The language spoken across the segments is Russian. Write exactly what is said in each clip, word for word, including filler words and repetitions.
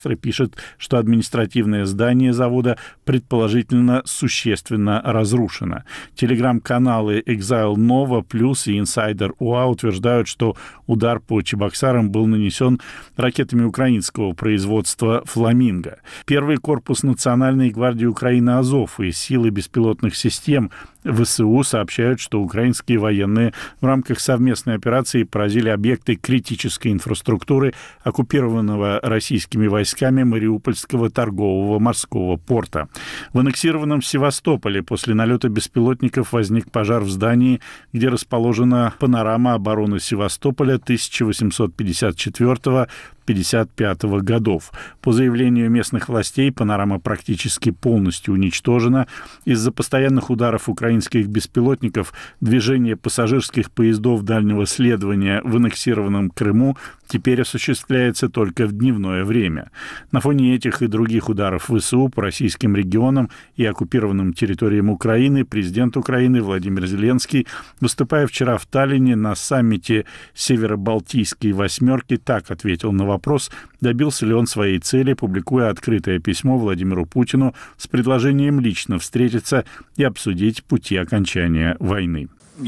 Пишет, что административное здание завода предположительно существенно разрушено. Телеграм-каналы Exile Nova Plus и Insider ю эй утверждают, что удар по Чебоксарам был нанесен ракетами украинского производства «Фламинго». Первый корпус Национальной гвардии Украины «Азов» и силы беспилотных систем ВСУ сообщают, что украинские военные в рамках совместной операции поразили объекты критической инфраструктуры оккупированного российскими войсками Мариупольского торгового морского порта. В аннексированном Севастополе после налета беспилотников возник пожар в здании, где расположена панорама обороны Севастополя тысяча восемьсот пятьдесят четвёртого — пятьдесят пятого годов. По заявлению местных властей, панорама практически полностью уничтожена. Из-за постоянных ударов украинских беспилотников движение пассажирских поездов дальнего следования в аннексированном Крыму теперь осуществляется только в дневное время. На фоне этих и других ударов ВСУ по российским регионам и оккупированным территориям Украины президент Украины Владимир Зеленский, выступая вчера в Таллине на саммите Северо-Балтийской восьмерки, так ответил на вопрос, добился ли он своей цели, публикуя открытое письмо Владимиру Путину с предложением лично встретиться и обсудить пути окончания войны. В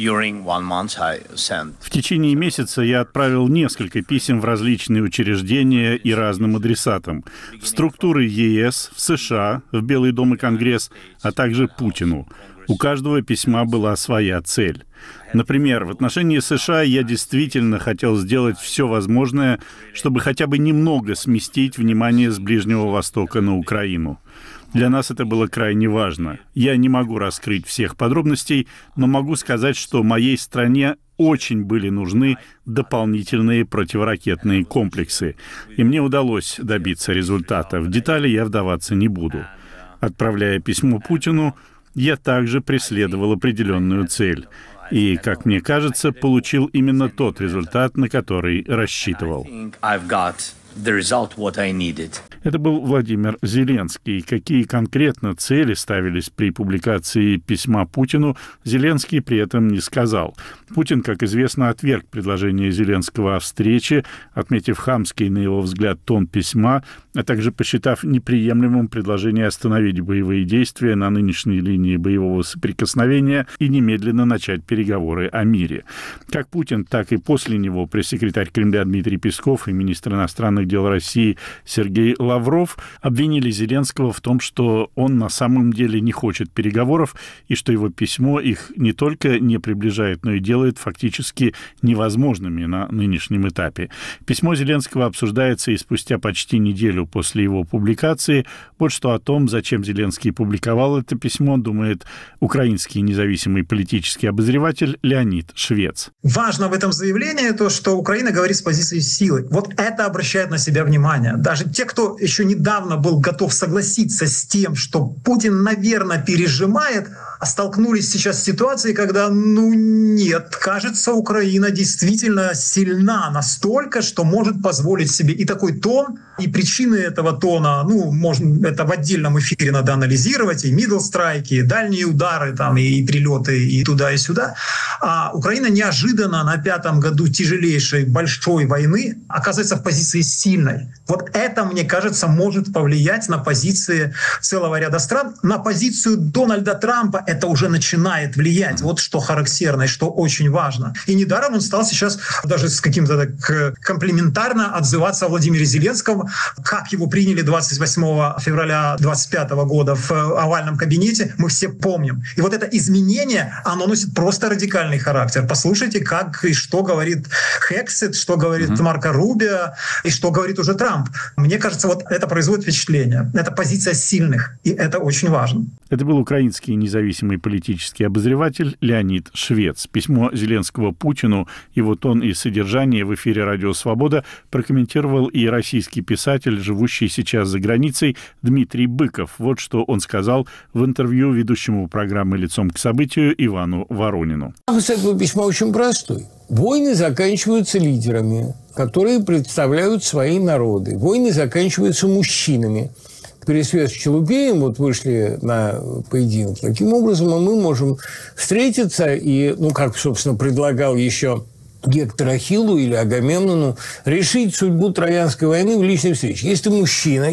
течение месяца я отправил несколько писем в различные учреждения и разным адресатам, в структуры ЕС, в США, в Белый дом и Конгресс, а также Путину. У каждого письма была своя цель. Например, в отношении США я действительно хотел сделать все возможное, чтобы хотя бы немного сместить внимание с Ближнего Востока на Украину. Для нас это было крайне важно. Я не могу раскрыть всех подробностей, но могу сказать, что моей стране очень были нужны дополнительные противоракетные комплексы. И мне удалось добиться результата. В детали я вдаваться не буду. Отправляя письмо Путину, я также преследовал определенную цель. И, как мне кажется, получил именно тот результат, на который рассчитывал. Это был Владимир Зеленский. Какие конкретно цели ставились при публикации письма Путину, Зеленский при этом не сказал. Путин, как известно, отверг предложение Зеленского о встрече, отметив хамский, на его взгляд, тон письма, а также посчитав неприемлемым предложение остановить боевые действия на нынешней линии боевого соприкосновения и немедленно начать переговоры о мире. Как Путин, так и после него пресс-секретарь Кремля Дмитрий Песков и министр иностранных дел России Сергей Лавров обвинили Зеленского в том, что он на самом деле не хочет переговоров и что его письмо их не только не приближает, но и делает фактически невозможными на нынешнем этапе. Письмо Зеленского обсуждается и спустя почти неделю после его публикации. Вот что о том, зачем Зеленский публиковал это письмо, думает украинский независимый политический обозреватель Леонид Швец. Важно в этом заявлении то, что Украина говорит с позиции силы. Вот это обращает на себя внимание. Даже те, кто еще недавно был готов согласиться с тем, что Путин, наверное, пережимает, столкнулись сейчас с ситуацией, когда, ну нет, кажется, Украина действительно сильна настолько, что может позволить себе и такой тон, и причины этого тона, ну, можно это в отдельном эфире надо анализировать, и мидл-страйки, и дальние удары, там, и прилеты, и туда, и сюда. А Украина неожиданно на пятом году тяжелейшей большой войны оказывается в позиции сильной. Вот это, мне кажется, может повлиять на позиции целого ряда стран. На позицию Дональда Трампа это уже начинает влиять. Вот что характерно и что очень важно. И недаром он стал сейчас даже с каким-то так комплиментарно отзываться о Владимире Зеленском, как его приняли двадцать восьмого февраля двадцать пятого года в овальном кабинете, мы все помним. И вот это изменение, оно носит просто радикальный характер. Послушайте, как и что говорит Хексет, что говорит mm-hmm. Марко Рубио, и что говорит уже Трамп. Мне кажется, вот это производит впечатление. Это позиция сильных, и это очень важно. Это был украинский независимый политический обозреватель Леонид Швец. Письмо Зеленского Путину, его тон и содержание в эфире «Радио Свобода» прокомментировал и российский писатель, живущий сейчас за границей, Дмитрий Быков. Вот что он сказал в интервью ведущему программы «Лицом к событию» Ивану Воронину. Смысл этого письма очень простой. Войны заканчиваются лидерами, которые представляют свои народы. Войны заканчиваются мужчинами. Пересвет с Челупеем вот вышли на поединок. Таким образом, мы можем встретиться и, ну, как, собственно, предлагал еще Гектору Ахиллу или Агамемнону решить судьбу Троянской войны в личной встрече. Если ты мужчина,